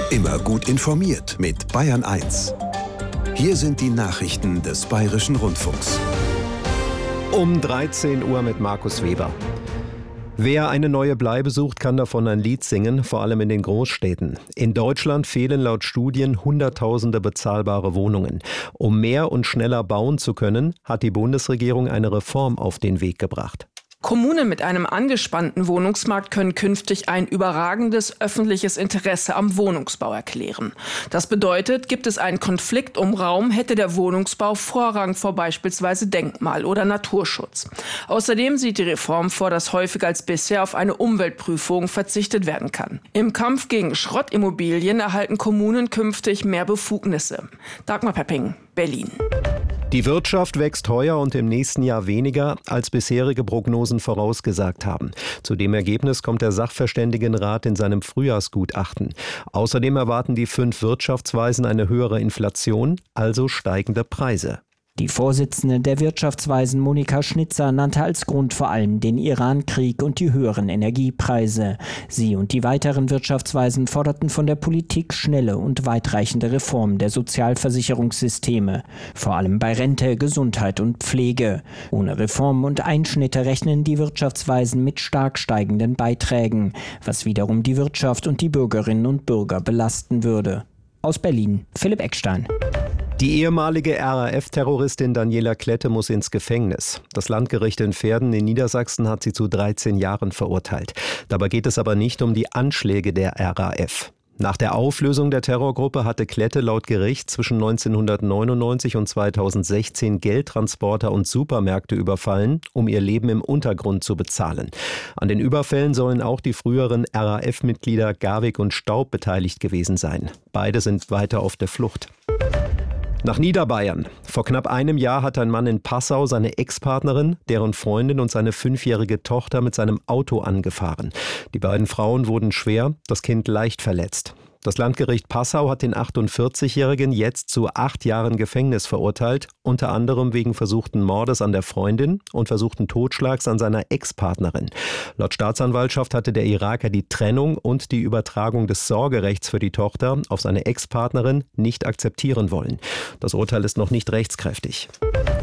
Immer gut informiert mit Bayern 1. Hier sind die Nachrichten des Bayerischen Rundfunks. Um 13 Uhr mit Markus Weber. Wer eine neue Bleibe sucht, kann davon ein Lied singen, vor allem in den Großstädten. In Deutschland fehlen laut Studien Hunderttausende bezahlbare Wohnungen. Um mehr und schneller bauen zu können, hat die Bundesregierung eine Reform auf den Weg gebracht. Kommunen mit einem angespannten Wohnungsmarkt können künftig ein überragendes öffentliches Interesse am Wohnungsbau erklären. Das bedeutet, gibt es einen Konflikt um Raum, hätte der Wohnungsbau Vorrang vor beispielsweise Denkmal- oder Naturschutz. Außerdem sieht die Reform vor, dass häufiger als bisher auf eine Umweltprüfung verzichtet werden kann. Im Kampf gegen Schrottimmobilien erhalten Kommunen künftig mehr Befugnisse. Dagmar Pepping, Berlin. Die Wirtschaft wächst heuer und im nächsten Jahr weniger, als bisherige Prognosen vorausgesagt haben. Zu dem Ergebnis kommt der Sachverständigenrat in seinem Frühjahrsgutachten. Außerdem erwarten die 5 Wirtschaftsweisen eine höhere Inflation, also steigende Preise. Die Vorsitzende der Wirtschaftsweisen Monika Schnitzer nannte als Grund vor allem den Iran-Krieg und die höheren Energiepreise. Sie und die weiteren Wirtschaftsweisen forderten von der Politik schnelle und weitreichende Reformen der Sozialversicherungssysteme, vor allem bei Rente, Gesundheit und Pflege. Ohne Reformen und Einschnitte rechnen die Wirtschaftsweisen mit stark steigenden Beiträgen, was wiederum die Wirtschaft und die Bürgerinnen und Bürger belasten würde. Aus Berlin, Philipp Eckstein. Die ehemalige RAF-Terroristin Daniela Klette muss ins Gefängnis. Das Landgericht in Verden in Niedersachsen hat sie zu 13 Jahren verurteilt. Dabei geht es aber nicht um die Anschläge der RAF. Nach der Auflösung der Terrorgruppe hatte Klette laut Gericht zwischen 1999 und 2016 Geldtransporter und Supermärkte überfallen, um ihr Leben im Untergrund zu bezahlen. An den Überfällen sollen auch die früheren RAF-Mitglieder Garwig und Staub beteiligt gewesen sein. Beide sind weiter auf der Flucht. Nach Niederbayern. Vor knapp einem Jahr hat ein Mann in Passau seine Ex-Partnerin, deren Freundin und seine 5-jährige Tochter mit seinem Auto angefahren. Die beiden Frauen wurden schwer, das Kind leicht verletzt. Das Landgericht Passau hat den 48-Jährigen jetzt zu 8 Jahren Gefängnis verurteilt, unter anderem wegen versuchten Mordes an der Freundin und versuchten Totschlags an seiner Ex-Partnerin. Laut Staatsanwaltschaft hatte der Iraker die Trennung und die Übertragung des Sorgerechts für die Tochter auf seine Ex-Partnerin nicht akzeptieren wollen. Das Urteil ist noch nicht rechtskräftig.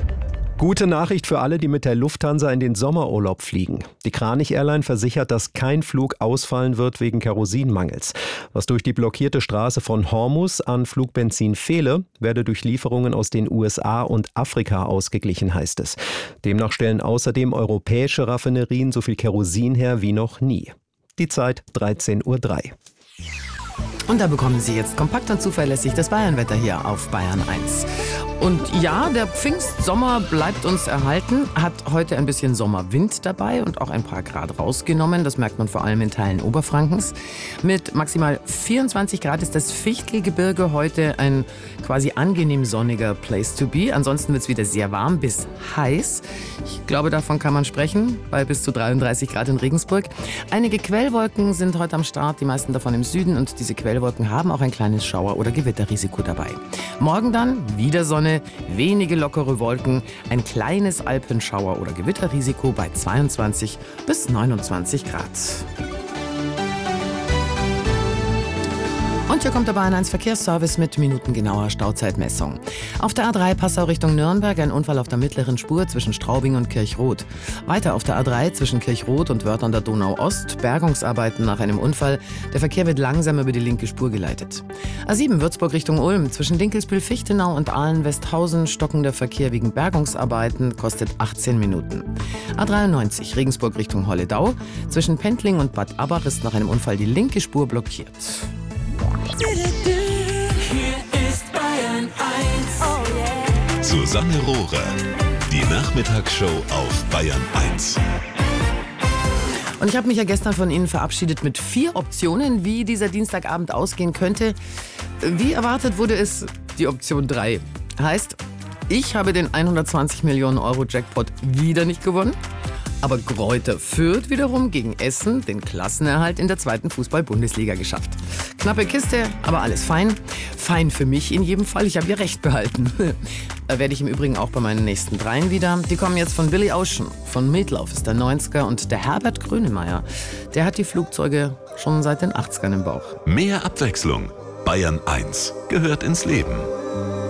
Gute Nachricht für alle, die mit der Lufthansa in den Sommerurlaub fliegen. Die Kranich Airline versichert, dass kein Flug ausfallen wird wegen Kerosinmangels. Was durch die blockierte Straße von Hormuz an Flugbenzin fehle, werde durch Lieferungen aus den USA und Afrika ausgeglichen, heißt es. Demnach stellen außerdem europäische Raffinerien so viel Kerosin her wie noch nie. Die Zeit 13:03 Uhr. Und da bekommen Sie jetzt kompakt und zuverlässig das Bayernwetter hier auf Bayern 1. Und ja, der Pfingstsommer bleibt uns erhalten, hat heute ein bisschen Sommerwind dabei und auch ein paar Grad rausgenommen. Das merkt man vor allem in Teilen Oberfrankens. Mit maximal 24 Grad ist das Fichtelgebirge heute ein quasi angenehm sonniger Place to be. Ansonsten wird es wieder sehr warm bis heiß. Ich glaube, davon kann man sprechen, bei bis zu 33 Grad in Regensburg. Einige Quellwolken sind heute am Start, die meisten davon im Süden. Und diese Quellwolken haben auch ein kleines Schauer- oder Gewitterrisiko dabei. Morgen dann wieder Sonne, wenige lockere Wolken, ein kleines Alpenschauer- oder Gewitterrisiko bei 22 bis 29 Grad. Und hier kommt der Bayern 1 Verkehrsservice mit minutengenauer Stauzeitmessung. Auf der A3 Passau Richtung Nürnberg ein Unfall auf der mittleren Spur zwischen Straubing und Kirchroth. Weiter auf der A3 zwischen Kirchroth und Wörth an der Donau-Ost Bergungsarbeiten nach einem Unfall. Der Verkehr wird langsam über die linke Spur geleitet. A7 Würzburg Richtung Ulm zwischen Dinkelsbühl-Fichtenau und Aalen-Westhausen stockender Verkehr wegen Bergungsarbeiten kostet 18 Minuten. A93 Regensburg Richtung Holledau zwischen Pendling und Bad Abbach ist nach einem Unfall die linke Spur blockiert. Hier ist Bayern 1. Oh yeah. Susanne Rohrer. Die Nachmittagsshow auf Bayern 1. Und ich habe mich ja gestern von Ihnen verabschiedet mit 4 Optionen, wie dieser Dienstagabend ausgehen könnte. Wie erwartet wurde es die Option 3. Heißt, ich habe den 120 Millionen Euro Jackpot wieder nicht gewonnen. Aber Greuther Fürth wiederum gegen Essen den Klassenerhalt in der 2. Fußball-Bundesliga geschafft. Knappe Kiste, aber alles fein. Fein für mich in jedem Fall, ich habe ja recht behalten. Da werde ich im Übrigen auch bei meinen nächsten 3 wieder. Die kommen jetzt von Billy Ocean, von Meatloaf ist der 90er und der Herbert Grönemeyer. Der hat die Flugzeuge schon seit den 80ern im Bauch. Mehr Abwechslung Bayern 1 gehört ins Leben.